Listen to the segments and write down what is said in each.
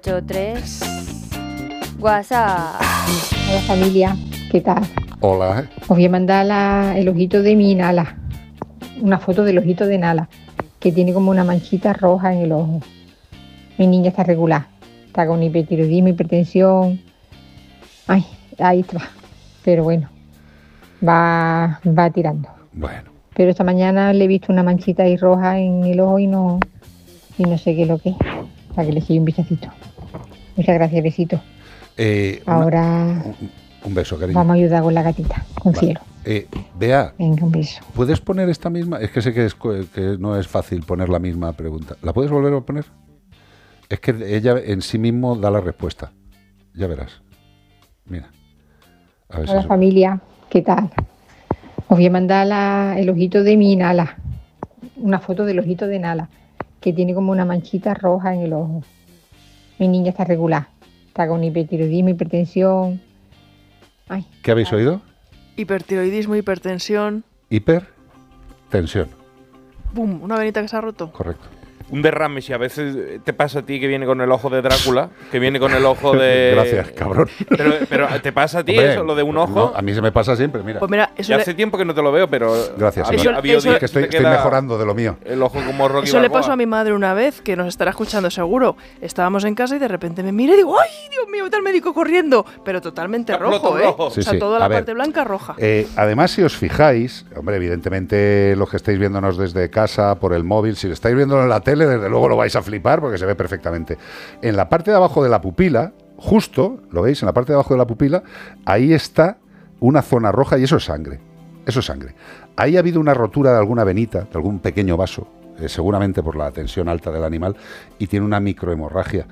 3. WhatsApp. Hola familia, ¿qué tal? Hola. Os voy a mandar el ojito de mi Nala, una foto del ojito de Nala, que tiene como una manchita roja en el ojo. Mi niña está regular, está con hipertiroidismo, hipertensión. Ay, ahí está, pero bueno, va tirando. Bueno. Pero esta mañana le he visto una manchita ahí roja en el ojo y no sé qué es lo que es, para que le eche un vistacito. Muchas gracias, besito. Ahora un beso, cariño. vamos a ayudar con la gatita, con Cielo. Bea, Venga, un beso. ¿puedes poner esta misma? Es que sé que no es fácil poner la misma pregunta. ¿La puedes volver a poner? Es que ella en sí mismo da la respuesta. Ya verás. Mira. A ver Hola si familia, ¿qué tal? Os voy a mandar el ojito de mi Nala, una foto del ojito de Nala, que tiene como una manchita roja en el ojo. Mi niña está regular, está con hipertiroidismo, hipertensión. Ay, ¿Qué habéis oído? Hipertiroidismo, hipertensión. Hipertensión. ¡Bum! Una venita que se ha roto. Correcto. Un derrame, si a veces te pasa a ti que viene con el ojo de Drácula, que viene con el ojo de... Gracias, cabrón. Pero ¿te pasa a ti Hombre, eso, lo de un ojo? No, a mí se me pasa siempre, mira. Pues mira, eso Ya hace tiempo que no te lo veo, pero... Gracias, había eso- días que estoy te queda mejorando de lo mío. El ojo como Rocky eso le Balboa. pasó a mi madre una vez, que nos estará escuchando seguro. Estábamos en casa y de repente me mira y digo, ¡ay, Dios mío, vete al médico corriendo! Pero totalmente Explotó rojo, el ¿eh? ojo. Sí, o sea, sí. toda A la ver, parte blanca roja. Además, si os fijáis, hombre, evidentemente los que estáis viéndonos desde casa, por el móvil, si lo estáis viendo en la tele, desde luego lo vais a flipar porque se ve perfectamente. En la parte de abajo de la pupila, justo, ¿lo veis? En la parte de abajo de la pupila, ahí está una zona roja y eso es sangre. Eso es sangre. Ahí ha habido una rotura de alguna venita, de algún pequeño vaso, seguramente por la tensión alta del animal, y tiene una microhemorragia.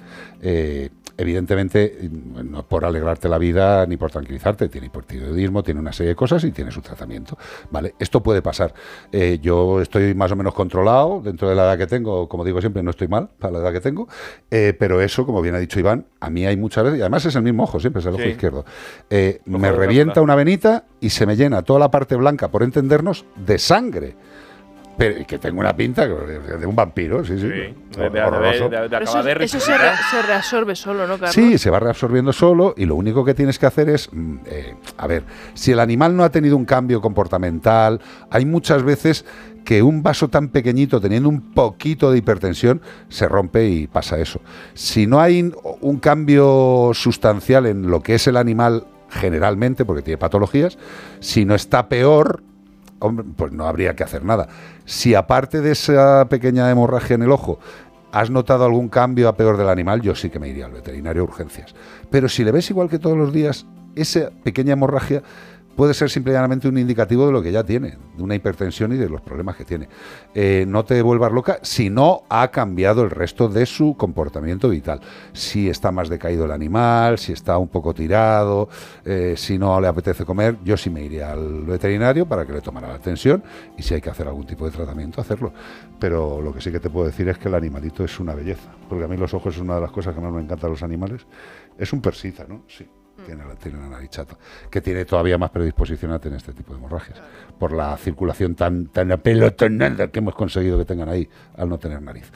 Evidentemente, no es por alegrarte la vida ni por tranquilizarte, tiene hipotiroidismo, tiene una serie de cosas y tiene su tratamiento. ¿Vale? Esto puede pasar. Yo estoy más o menos controlado dentro de la edad que tengo, como digo siempre, no estoy mal para la edad que tengo, pero eso, como bien ha dicho Iván, a mí hay muchas veces, y además es el mismo ojo, siempre es el ojo izquierdo, me revienta una venita y se me llena toda la parte blanca, por entendernos, de sangre. Pero que tengo una pinta de un vampiro, sí. Horroroso. Pero eso se reabsorbe solo, ¿no, Carlos? Sí, se va reabsorbiendo solo y lo único que tienes que hacer es, a ver, si el animal no ha tenido un cambio comportamental, hay muchas veces que un vaso tan pequeñito, teniendo un poquito de hipertensión, se rompe y pasa eso. Si no hay un cambio sustancial en lo que es el animal generalmente, porque tiene patologías, si no está peor, hombre, pues no habría que hacer nada. Si aparte de esa pequeña hemorragia en el ojo has notado algún cambio a peor del animal, yo sí que me iría al veterinario a urgencias. Pero si le ves igual que todos los días, esa pequeña hemorragia puede ser simplemente un indicativo de lo que ya tiene, de una hipertensión y de los problemas que tiene. No te vuelvas loca si no ha cambiado el resto de su comportamiento vital. Si está más decaído el animal, si está un poco tirado, si no le apetece comer, yo sí me iría al veterinario para que le tomara la tensión y si hay que hacer algún tipo de tratamiento, hacerlo. Pero lo que sí que te puedo decir es que el animalito es una belleza, porque a mí los ojos es una de las cosas que más me encantan los animales. Es un persita, ¿no? Sí. Tiene una nariz chata, que tiene todavía más predisposición a tener este tipo de hemorragias, por la circulación tan apelotonada que hemos conseguido que tengan ahí, al no tener nariz.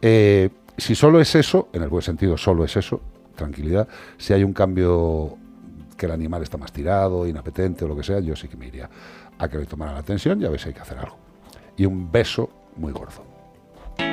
Si solo es eso, en el buen sentido, solo es eso, tranquilidad. Si hay un cambio, que el animal está más tirado, inapetente o lo que sea, yo sí que me iría a que le tomaran la atención y a ver si hay que hacer algo. Y un beso muy gordo.